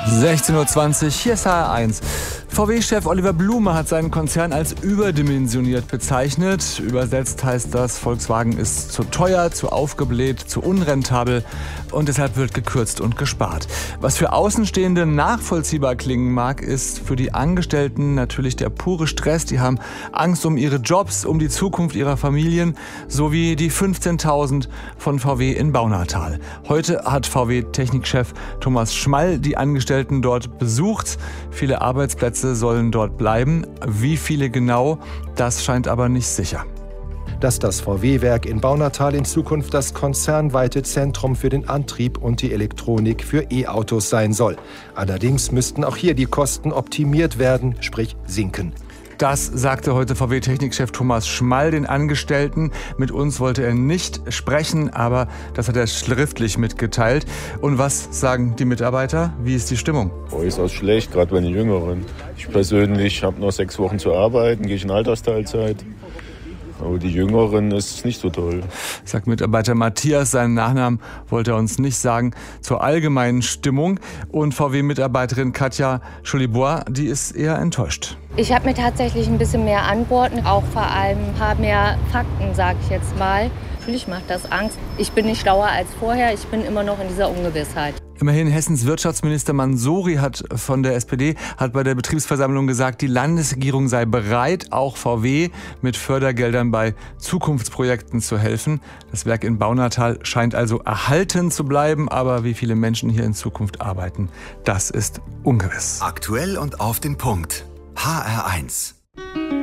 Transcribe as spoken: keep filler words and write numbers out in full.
sechzehn Uhr zwanzig, hier ist H R eins. V W-Chef Oliver Blume hat seinen Konzern als überdimensioniert bezeichnet. Übersetzt heißt das, Volkswagen ist zu teuer, zu aufgebläht, zu unrentabel und deshalb wird gekürzt und gespart. Was für Außenstehende nachvollziehbar klingen mag, ist für die Angestellten natürlich der pure Stress. Die haben Angst um ihre Jobs, um die Zukunft ihrer Familien, sowie die fünfzehntausend von V W in Baunatal. Heute hat V W-Technikchef Thomas Schmall die Angestellten dort besucht. Viele Arbeitsplätze sollen dort bleiben. Wie viele genau, das scheint aber nicht sicher. Dass das V W-Werk in Baunatal in Zukunft das konzernweite Zentrum für den Antrieb und die Elektronik für E-Autos sein soll. Allerdings müssten auch hier die Kosten optimiert werden, sprich sinken. Das sagte heute V W-Technikchef Thomas Schmall den Angestellten. Mit uns wollte er nicht sprechen, aber das hat er schriftlich mitgeteilt. Und was sagen die Mitarbeiter? Wie ist die Stimmung? Äußerst schlecht, gerade bei den Jüngeren. Ich persönlich habe noch sechs Wochen zu arbeiten, gehe ich in Altersteilzeit. Aber die Jüngeren ist es nicht so toll. Sagt Mitarbeiter Matthias, seinen Nachnamen wollte er uns nicht sagen. Zur allgemeinen Stimmung. Und V W-Mitarbeiterin Katja Scholibois, die ist eher enttäuscht. Ich habe mir tatsächlich ein bisschen mehr Antworten, auch vor allem ein paar mehr Fakten, sage ich jetzt mal. Natürlich macht das Angst. Ich bin nicht schlauer als vorher, ich bin immer noch in dieser Ungewissheit. Immerhin Hessens Wirtschaftsminister Mansouri hat von der S P D hat bei der Betriebsversammlung gesagt, die Landesregierung sei bereit, auch V W mit Fördergeldern bei Zukunftsprojekten zu helfen. Das Werk in Baunatal scheint also erhalten zu bleiben, aber wie viele Menschen hier in Zukunft arbeiten, das ist ungewiss. Aktuell und auf den Punkt. H R eins.